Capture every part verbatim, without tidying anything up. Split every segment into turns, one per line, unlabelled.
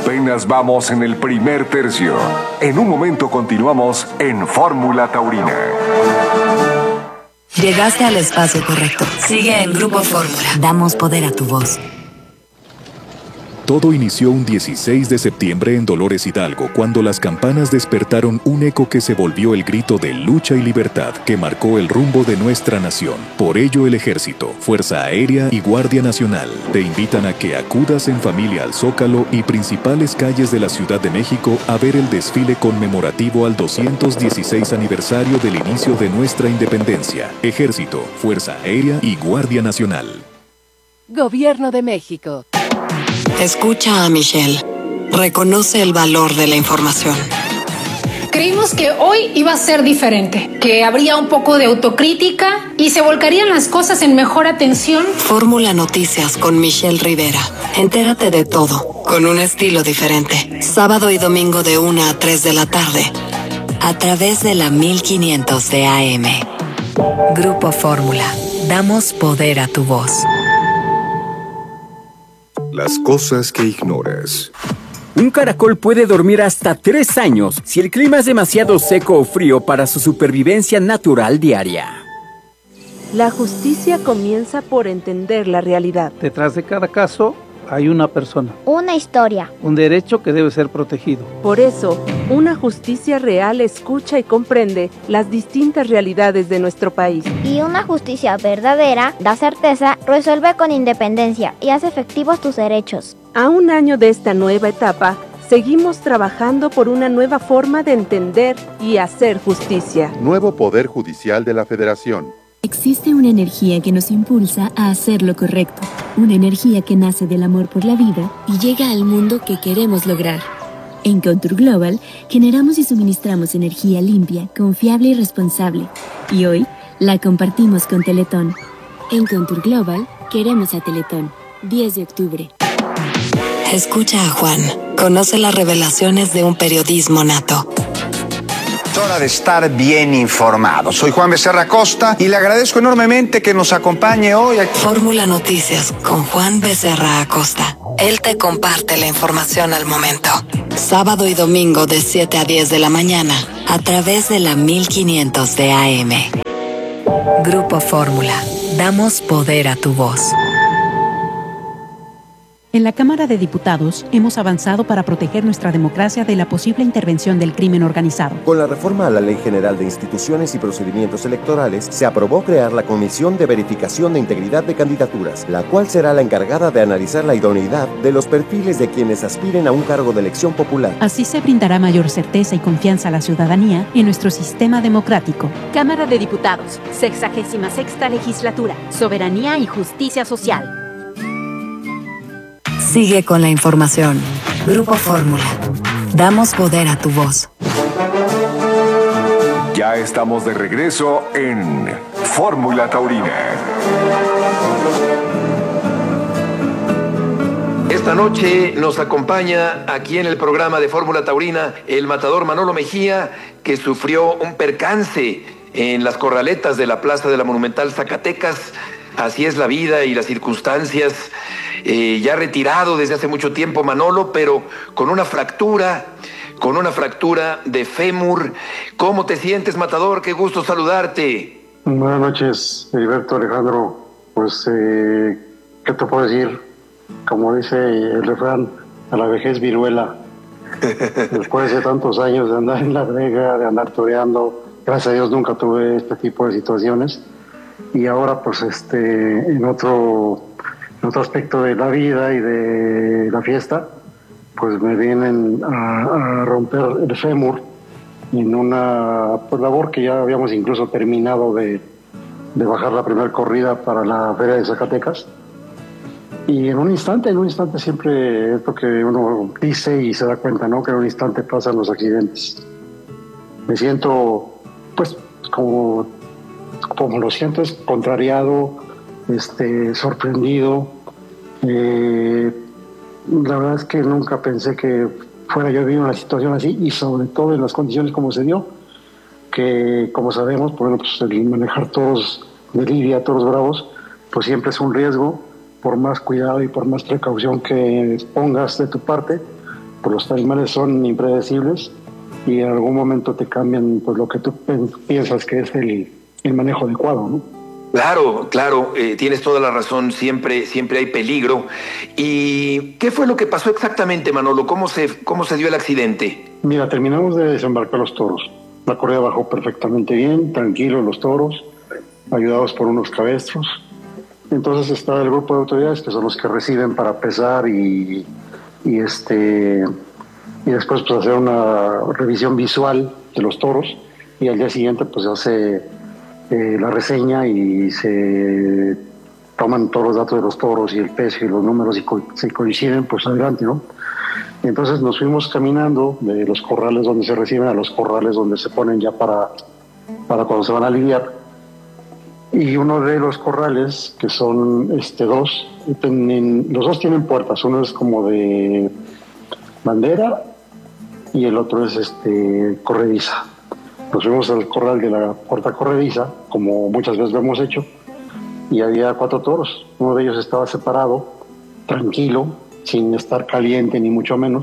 Apenas vamos en el primer tercio. En un momento continuamos en Fórmula Taurina.
Llegaste al espacio correcto. Sigue en Grupo Fórmula. Damos poder a tu voz.
Todo inició un dieciséis de septiembre en Dolores Hidalgo, cuando las campanas despertaron un eco que se volvió el grito de lucha y libertad que marcó el rumbo de nuestra nación. Por ello, el Ejército, Fuerza Aérea y Guardia Nacional te invitan a que acudas en familia al Zócalo y principales calles de la Ciudad de México a ver el desfile conmemorativo al doscientos dieciséis aniversario del inicio de nuestra independencia. Ejército, Fuerza Aérea y Guardia Nacional.
Gobierno de México.
Escucha a Michelle. Reconoce el valor de la información.
Creímos que hoy iba a ser diferente, que habría un poco de autocrítica y se volcarían las cosas en mejor atención.
Fórmula Noticias con Michelle Rivera. Entérate de todo, con un estilo diferente. Sábado y domingo de una a tres de la tarde. A través de la mil quinientos de A M. Grupo Fórmula. Damos poder a tu voz.
Las cosas que ignoras.
Un caracol puede dormir hasta tres años si el clima es demasiado seco o frío para su supervivencia natural diaria.
La justicia comienza por entender la realidad.
Detrás de cada caso hay una persona.
Una historia.
Un derecho que debe ser protegido.
Por eso, una justicia real escucha y comprende las distintas realidades de nuestro país.
Y una justicia verdadera da certeza, resuelve con independencia y hace efectivos tus derechos.
A un año de esta nueva etapa, seguimos trabajando por una nueva forma de entender y hacer justicia.
Nuevo Poder Judicial de la Federación.
Existe una energía que nos impulsa a hacer lo correcto, una energía que nace del amor por la vida y llega al mundo que queremos lograr. En Contour Global generamos y suministramos energía limpia, confiable y responsable, y hoy la compartimos con Teletón. En Contour Global queremos a Teletón. diez de octubre.
Escucha a Juan. Conoce las revelaciones de un periodismo nato.
Hora de estar bien informado. Soy Juan Becerra Costa y le agradezco enormemente que nos acompañe hoy aquí.
Fórmula Noticias con Juan Becerra Acosta. Él te comparte la información al momento. Sábado y domingo de siete a diez de la mañana a través de la mil quinientos de A M. Grupo Fórmula. Damos poder a tu voz.
En la Cámara de Diputados hemos avanzado para proteger nuestra democracia de la posible intervención del crimen organizado.
Con la reforma a la Ley General de Instituciones y Procedimientos Electorales, se aprobó crear la Comisión de Verificación de Integridad de Candidaturas, la cual será la encargada de analizar la idoneidad de los perfiles de quienes aspiren a un cargo de elección popular.
Así se brindará mayor certeza y confianza a la ciudadanía en nuestro sistema democrático.
Cámara de Diputados, sexagésima sexta legislatura, soberanía y justicia social.
Sigue con la información. Grupo Fórmula. Damos poder a tu voz.
Ya estamos de regreso en Fórmula Taurina.
Esta noche nos acompaña aquí en el programa de Fórmula Taurina el matador Manolo Mejía, que sufrió un percance en las corraletas de la Plaza de la Monumental Zacatecas. Así es la vida y las circunstancias. Eh, ya retirado desde hace mucho tiempo Manolo, pero con una fractura, con una fractura de fémur. ¿Cómo te sientes, matador? Qué gusto saludarte.
Buenas noches, Heriberto, Alejandro. Pues, eh, ¿qué te puedo decir? Como dice el refrán, a la vejez viruela. Después de tantos años de andar en la brega, de andar toreando, gracias a Dios nunca tuve este tipo de situaciones. Y ahora, pues, este, en otro... En otro aspecto de la vida y de la fiesta, pues me vienen a, a romper el fémur en una pues, labor que ya habíamos incluso terminado de, de bajar la primera corrida para la Feria de Zacatecas. Y en un instante, en un instante siempre es lo que uno dice y se da cuenta, ¿no? Que en un instante pasan los accidentes. Me siento, pues, como, como lo siento, es contrariado, Este, sorprendido. Eh, la verdad es que nunca pensé que fuera yo a vivir una situación así, y sobre todo en las condiciones como se dio, que como sabemos, por ejemplo, pues el manejar toros de lidia, toros bravos, pues siempre es un riesgo. Por más cuidado y por más precaución que pongas de tu parte, pues los animales son impredecibles y en algún momento te cambian pues lo que tú piensas que es el, el manejo adecuado, ¿no?
Claro, claro, eh, tienes toda la razón, siempre, siempre hay peligro. ¿Y qué fue lo que pasó exactamente, Manolo? ¿Cómo se, cómo se dio el accidente?
Mira, terminamos de desembarcar los toros. La correa bajó perfectamente bien, tranquilos los toros, ayudados por unos cabestros. Entonces estaba el grupo de autoridades que son los que reciben para pesar y, y este y después pues hacer una revisión visual de los toros, y al día siguiente pues se hace eh, la reseña y se toman todos los datos de los toros y el peso y los números, y co se coinciden, pues adelante, ¿no? Entonces nos fuimos caminando de los corrales donde se reciben a los corrales donde se ponen ya para, para cuando se van a lidiar. Y uno de los corrales, que son este dos, tienen, los dos tienen puertas, uno es como de bandera y el otro es este corrediza. Nos fuimos al corral de la puerta corrediza, como muchas veces lo hemos hecho, y había cuatro toros. Uno de ellos estaba separado, tranquilo, sin estar caliente ni mucho menos,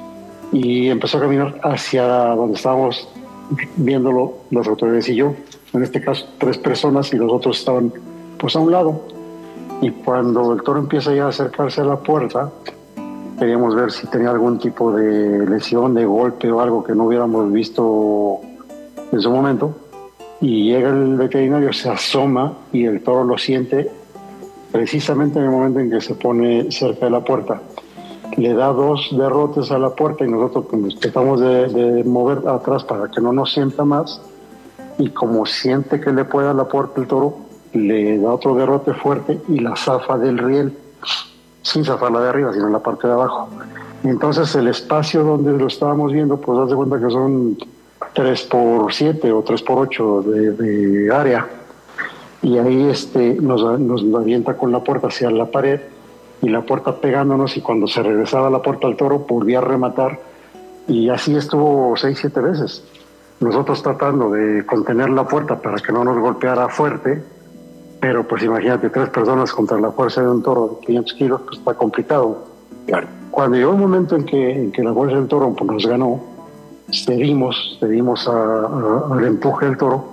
y empezó a caminar hacia donde estábamos viéndolo las autoridades y yo, en este caso tres personas, y los otros estaban pues a un lado. Y cuando el toro empieza ya a acercarse a la puerta, queríamos ver si tenía algún tipo de lesión, de golpe o algo que no hubiéramos visto en su momento, y llega el veterinario, se asoma y el toro lo siente precisamente en el momento en que se pone cerca de la puerta. Le da dos derrotes a la puerta y nosotros pues, tratamos de, de mover atrás para que no nos sienta más, y como siente que le puede a la puerta el toro, le da otro derrote fuerte y la zafa del riel, sin zafarla de arriba, sino en la parte de abajo. Entonces el espacio donde lo estábamos viendo, pues haz de cuenta que son tres por siete o tres por ocho de, de área. Y ahí este, nos, nos avienta con la puerta hacia la pared, y la puerta pegándonos, y cuando se regresaba la puerta al toro volvía a rematar, y así estuvo seis, siete veces. Nosotros tratando de contener la puerta para que no nos golpeara fuerte, pero pues imagínate, tres personas contra la fuerza de un toro de quinientos kilos, pues está complicado. Claro. Cuando llegó el momento en que, en que la fuerza del toro pues, nos ganó, cedimos, cedimos a, a, al empuje del toro,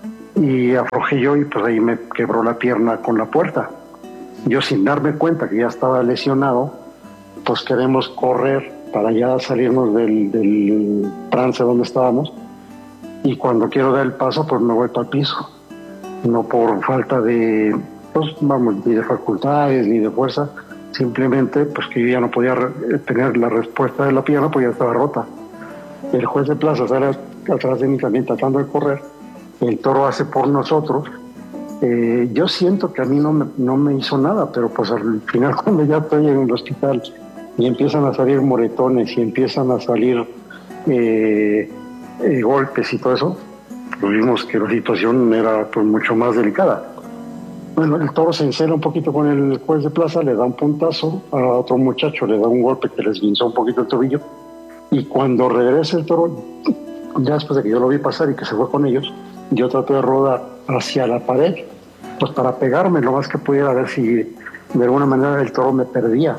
y aflojé yo, y pues ahí me quebró la pierna con la puerta. Yo, sin darme cuenta que ya estaba lesionado, pues queremos correr para ya salirnos del, del trance donde estábamos, y cuando quiero dar el paso pues me voy para el piso, no por falta de pues vamos ni de facultades ni de fuerza, simplemente pues que yo ya no podía tener la respuesta de la pierna porque ya estaba rota. El juez de plaza sale atrás de mí también tratando de correr, el toro hace por nosotros. Eh, yo siento que a mí no me, no me hizo nada, pero pues al final cuando ya estoy en el hospital y empiezan a salir moretones y empiezan a salir eh, eh, golpes y todo eso, pues vimos que la situación era pues mucho más delicada. Bueno, el toro se encela un poquito con el juez de plaza, le da un puntazo a otro muchacho, le da un golpe que les guinzó un poquito el tobillo, y cuando regresa el toro, ya después de que yo lo vi pasar y que se fue con ellos, yo traté de rodar hacia la pared, pues para pegarme lo más que pudiera, a ver si de alguna manera el toro me perdía.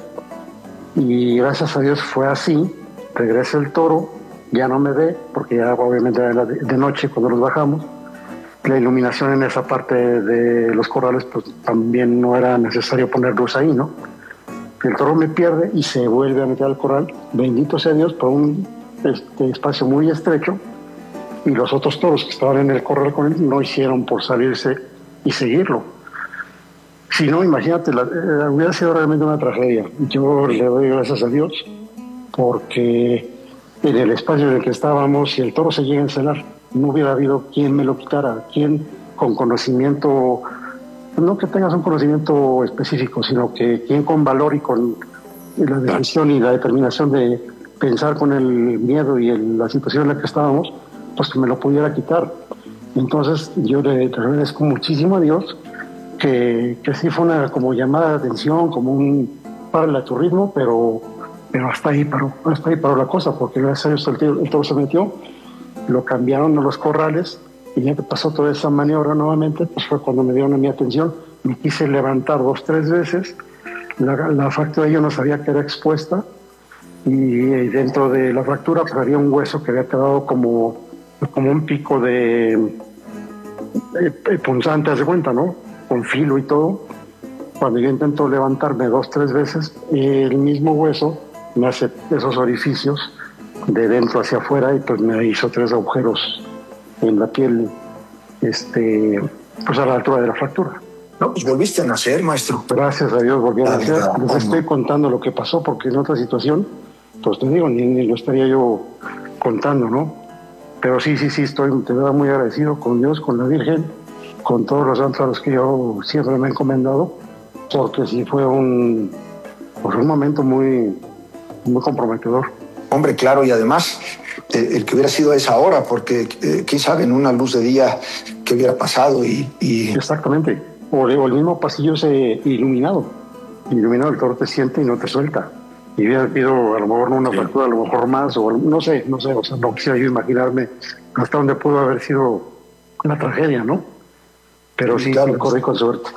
Y gracias a Dios fue así. Regresa el toro, ya no me ve, porque ya obviamente era de noche cuando nos bajamos. La iluminación en esa parte de los corrales, pues también no era necesario poner luz ahí, ¿no? El toro me pierde y se vuelve a meter al corral, bendito sea Dios, por un este, espacio muy estrecho. Y los otros toros que estaban en el corral con él no hicieron por salirse y seguirlo. Si no, imagínate, la, eh, hubiera sido realmente una tragedia. Yo le doy gracias a Dios porque en el espacio en el que estábamos, si el toro se llega a encelar, no hubiera habido quien me lo quitara, quien con conocimiento, no que tengas un conocimiento específico, sino que quien con valor y con la decisión y la determinación de pensar con el miedo y el, la situación en la que estábamos, pues que me lo pudiera quitar. Entonces yo le, le agradezco muchísimo a Dios que, que sí fue una como llamada de atención, como un párale a tu ritmo, pero, pero hasta ahí paró, hasta ahí paró la cosa, porque gracias a Dios el, el toro se metió, lo cambiaron a los corrales, y ya que pasó toda esa maniobra nuevamente, pues fue cuando me dieron a mi atención. Me quise levantar dos, tres veces, la, la fractura yo no sabía que era expuesta, y dentro de la fractura pues había un hueso que había quedado como, como un pico de, de punzante, haz de cuenta, ¿no? Con filo y todo. Cuando yo intento levantarme dos, tres veces, el mismo hueso me hace esos orificios de dentro hacia afuera y pues me hizo tres agujeros en la piel, este, pues a la altura de la fractura.
No, pues volviste a nacer, maestro.
Gracias a Dios volví a nacer. Les estoy contando lo que pasó porque en otra situación, pues te digo, ni, ni lo estaría yo contando, ¿no? Pero sí, sí, sí, estoy de verdad muy agradecido con Dios, con la Virgen, con todos los santos a los que yo siempre me he encomendado, porque sí fue un, pues un momento muy, muy comprometedor.
Hombre, claro, y además eh, el que hubiera sido a esa hora, porque eh, quién sabe, en una luz de día qué hubiera pasado y... y...
Exactamente, o, o el mismo pasillo ese iluminado, iluminado, el toro te siente y no te suelta. Y hubiera sido a lo mejor no una fractura, a lo mejor más, o no sé, no sé, o sea, no quisiera yo imaginarme hasta dónde pudo haber sido la tragedia, ¿no? Pero sí, claro, corrí con suerte.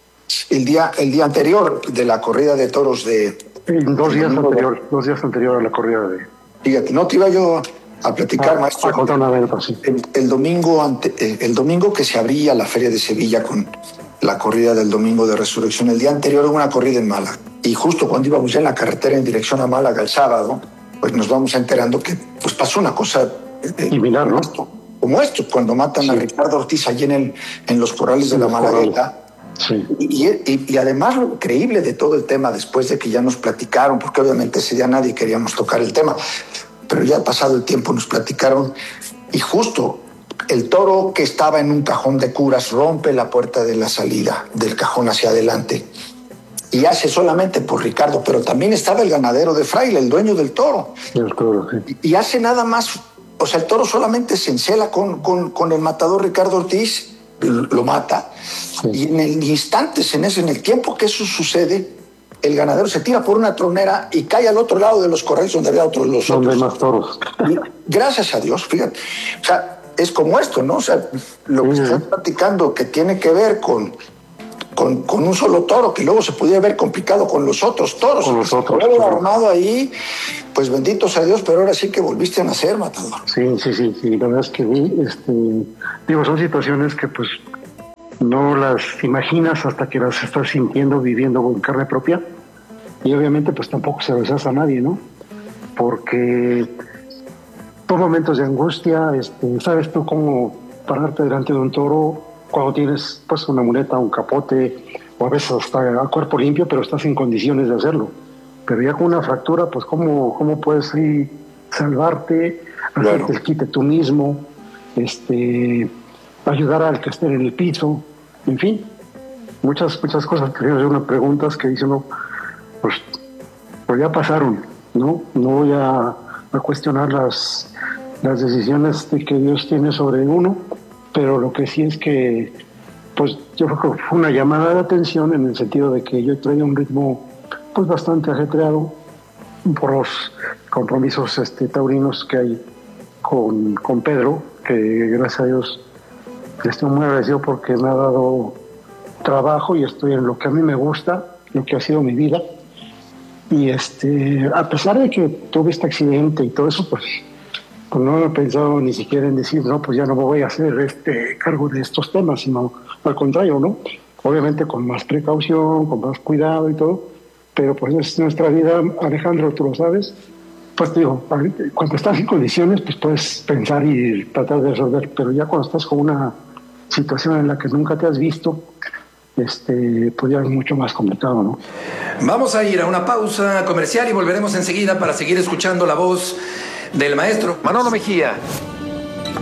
El día, el día anterior de la corrida de toros de...
En dos días anterior, dos días anterior a la corrida de...
Fíjate, no te iba yo a platicar,
ah,
maestro.
A contar una vez, sí.
el, el, domingo ante, el domingo que se abría la Feria de Sevilla con la corrida del Domingo de Resurrección, el día anterior hubo una corrida en Málaga. Y justo cuando íbamos ya en la carretera en dirección a Málaga el sábado, pues nos vamos enterando que pues pasó una cosa...
Eh, Similar, ¿no?
Como esto, cuando matan sí. a Ricardo Ortiz allí en, el, en los corrales de la Malagueta.
Sí.
Y, y, y además lo increíble de todo el tema, después de que ya nos platicaron, porque obviamente ese día nadie queríamos tocar el tema, pero ya pasado el tiempo nos platicaron, y justo el toro que estaba en un cajón de curas rompe la puerta de la salida del cajón hacia adelante y hace solamente por Ricardo, pero también estaba el ganadero de Fraile, el dueño del toro.
El toro sí.
y, y hace nada más, o sea, el toro solamente se encela con, con, con el matador Ricardo Ortiz, lo mata, sí. y en el instante, en, ese, en el tiempo que eso sucede, el ganadero se tira por una tronera y cae al otro lado de los corrales donde había otros los
donde
otros.
Hay más toros.
Y gracias a Dios, fíjate, o sea, es como esto, ¿no? O sea, lo que sí. están platicando que tiene que ver con, con, con un solo toro, que luego se pudiera haber complicado con los otros toros.
Con los otros.
Pero armado ahí, pues bendito sea Dios, pero ahora sí que volviste a nacer, matador.
Sí, sí, sí, sí, la verdad es que este, digo, son situaciones que pues no las imaginas hasta que las estás sintiendo, viviendo con carne propia, y obviamente pues tampoco se lo hace a nadie, ¿no? Porque son momentos de angustia, este, sabes tú cómo pararte delante de un toro cuando tienes pues una muleta, un capote, o a veces hasta a cuerpo limpio, pero estás en condiciones de hacerlo. Pero ya con una fractura, pues cómo, cómo puedes ahí salvarte, hacerte bueno. el quite tú mismo, este, ayudar al que esté en el piso, en fin, muchas, muchas cosas que yo unas preguntas que dice uno, pues, pues ya pasaron, ¿no? No voy a, a cuestionar las, las decisiones de que Dios tiene sobre uno, pero lo que sí es que, pues yo creo que fue una llamada de atención en el sentido de que yo traía un ritmo pues bastante ajetreado por los compromisos este, taurinos que hay con, con Pedro, que gracias a Dios estoy muy agradecido porque me ha dado trabajo y estoy en lo que a mí me gusta, lo que ha sido mi vida. Y este, a pesar de que tuve este accidente y todo eso, pues, pues no he pensado ni siquiera en decir, no, pues ya no me voy a hacer este cargo de estos temas, sino al contrario, ¿no? Obviamente con más precaución, con más cuidado y todo, pero pues es nuestra vida, Alejandro, tú lo sabes. Pues te digo, cuando estás en condiciones, pues puedes pensar y tratar de resolver, pero ya cuando estás con una situación en la que nunca te has visto, este, pues ya es mucho más complicado, ¿no?
Vamos a ir a una pausa comercial y volveremos enseguida para seguir escuchando la voz del maestro Manolo Mejía.